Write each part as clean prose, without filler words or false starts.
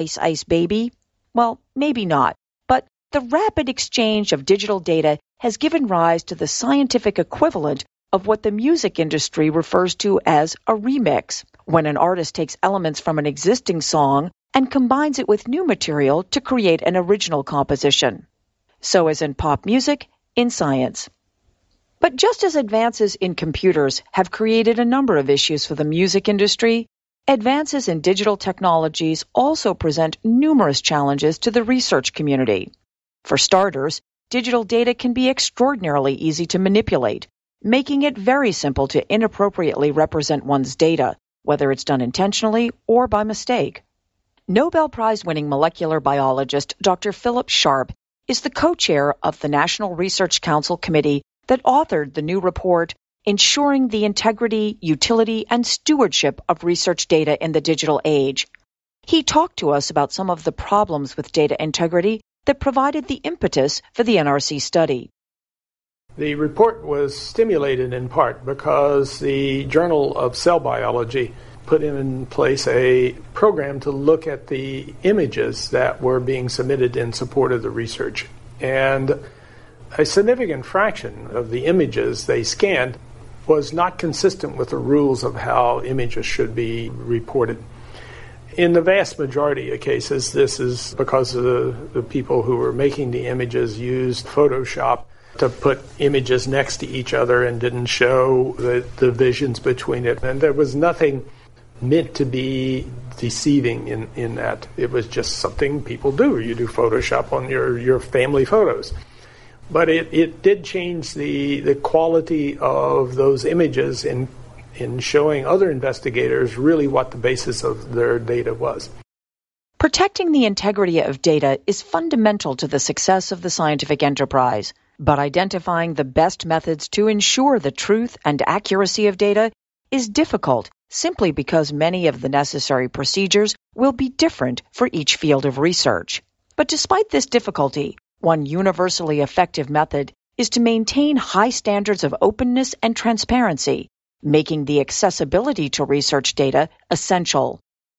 Ice Ice Baby? Well, maybe not. But the rapid exchange of digital data has given rise to the scientific equivalent of what the music industry refers to as a remix, when an artist takes elements from an existing song and combines it with new material to create an original composition. So as in pop music, in science. But just as advances in computers have created a number of issues for the music industry, advances in digital technologies also present numerous challenges to the research community. For starters, digital data can be extraordinarily easy to manipulate, making it very simple to inappropriately represent one's data, whether it's done intentionally or by mistake. Nobel Prize-winning molecular biologist Dr. Philip Sharp is the co-chair of the National Research Council Committee that authored the new report, Ensuring the Integrity, Utility, and Stewardship of Research Data in the Digital Age. He talked to us about some of the problems with data integrity that provided the impetus for the NRC study. The report was stimulated in part because the Journal of Cell Biology put in place a program to look at the images that were being submitted in support of the research. And a significant fraction of the images they scanned was not consistent with the rules of how images should be reported. In the vast majority of cases, this is because of the people who were making the images used Photoshop to put images next to each other and didn't show the divisions between it. And there was nothing meant to be deceiving in that. It was just something people do. You do Photoshop on your family photos. But it did change the quality of those images in showing other investigators really what the basis of their data was. Protecting the integrity of data is fundamental to the success of the scientific enterprise, but identifying the best methods to ensure the truth and accuracy of data is difficult simply because many of the necessary procedures will be different for each field of research. But despite this difficulty, one universally effective method is to maintain high standards of openness and transparency, making the accessibility to research data essential.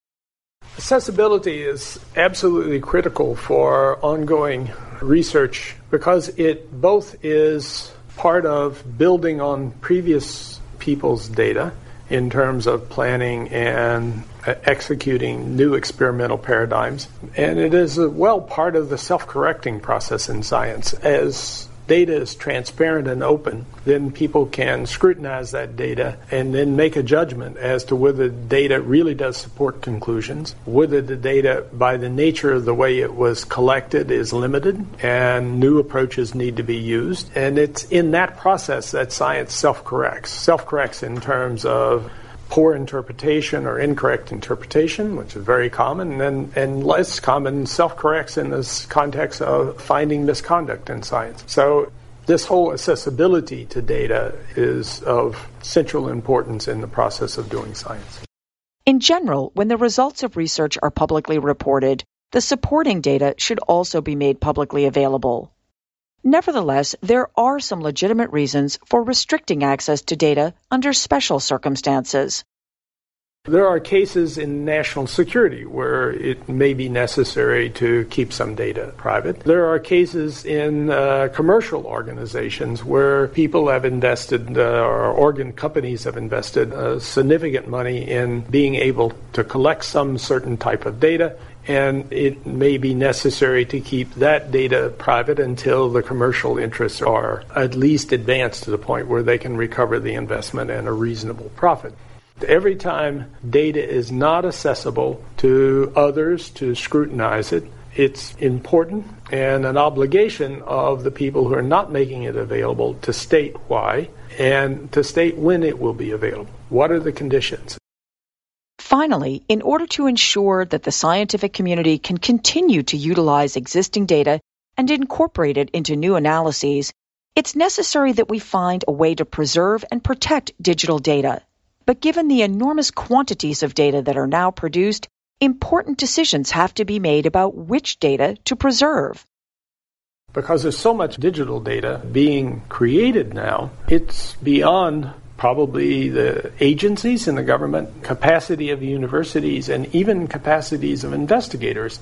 Accessibility is absolutely critical for ongoing research because it both is part of building on previous people's data in terms of planning and executing new experimental paradigms. And it is part of the self-correcting process in science. As data is transparent and open, then people can scrutinize that data and then make a judgment as to whether the data really does support conclusions, whether the data, by the nature of the way it was collected, is limited, and new approaches need to be used. And it's in that process that science self-corrects in terms of poor interpretation or incorrect interpretation, which is very common, and less common self-corrects in this context of finding misconduct in science. So this whole accessibility to data is of central importance in the process of doing science. In general, when the results of research are publicly reported, the supporting data should also be made publicly available. Nevertheless, there are some legitimate reasons for restricting access to data under special circumstances. There are cases in national security where it may be necessary to keep some data private. There are cases in commercial organizations where people have invested, or organ companies have invested significant money in being able to collect some certain type of data, and it may be necessary to keep that data private until the commercial interests are at least advanced to the point where they can recover the investment and a reasonable profit. Every time data is not accessible to others to scrutinize it, it's important and an obligation of the people who are not making it available to state why and to state when it will be available. What are the conditions? Finally, in order to ensure that the scientific community can continue to utilize existing data and incorporate it into new analyses, it's necessary that we find a way to preserve and protect digital data. But given the enormous quantities of data that are now produced, important decisions have to be made about which data to preserve. Because there's so much digital data being created now, it's beyond probably the agencies in the government, capacity of the universities, and even capacities of investigators